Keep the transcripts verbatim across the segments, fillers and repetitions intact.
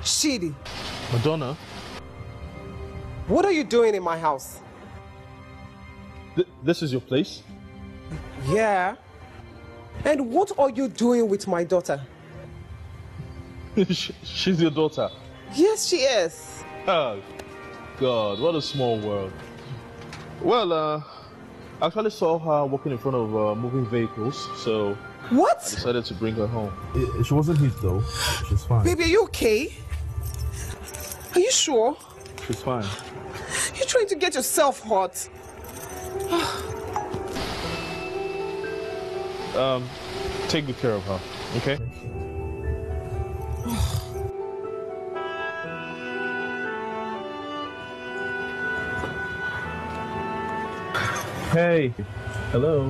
Chidi. Madonna? What are you doing in my house? Th this is your place? Yeah. And what are you doing with my daughter? She's your daughter? Yes, she is. Oh, God, what a small world. Well, uh, I actually saw her walking in front of uh, moving vehicles, so what? I decided to bring her home. It, she wasn't hit though. She's fine. Baby, are you okay? Are you sure? She's fine. You're trying to get yourself hurt. um, take good care of her, okay? Hey. Hello.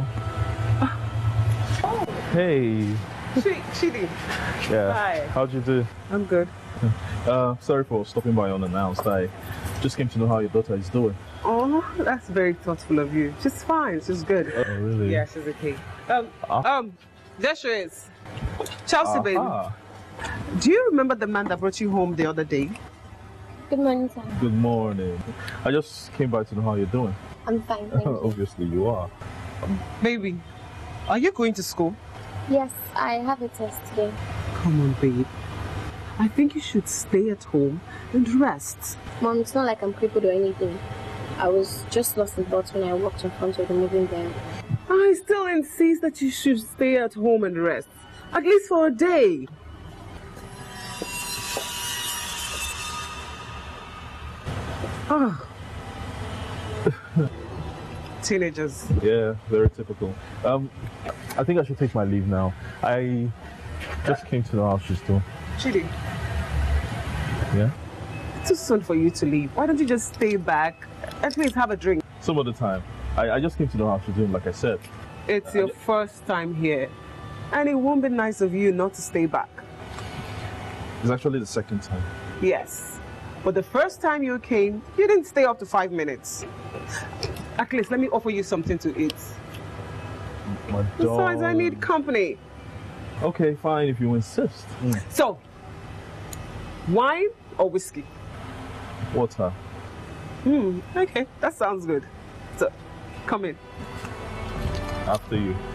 Oh. Hey. Chidi. Yeah. Hi. How'd you do? I'm good. Uh, sorry for stopping by unannounced. I just came to know how your daughter is doing. Oh, that's very thoughtful of you. She's fine. She's good. Oh, really? Yeah, she's okay. Um, uh, um, there she is. Chelsea, baby. Uh-huh. Do you remember the man that brought you home the other day? Good morning, sir. Good morning. I just came by to know how you're doing. I'm fine, thank you. Obviously, you are. Baby, are you going to school? Yes, I have a test today. Come on, babe. I think you should stay at home and rest. Mom, it's not like I'm crippled or anything. I was just lost in thoughts when I walked in front of the moving van. I still insist that you should stay at home and rest. At least for a day. Ah. Teenagers. Yeah, very typical. Um, I think I should take my leave now. I just came to know how she's doing. Chidi. Yeah? It's too soon for you to leave. Why don't you just stay back? At least have a drink. Some other time. I, I just came to know how she's doing, like I said. It's your first time here. And it won't be nice of you not to stay back. It's actually the second time. Yes. But the first time you came, you didn't stay up to five minutes. At least let me offer you something to eat. My dog. Besides, I need company. Okay, fine, if you insist. Mm. So, wine or whiskey? Water. Hmm, okay, that sounds good. So, come in. After you.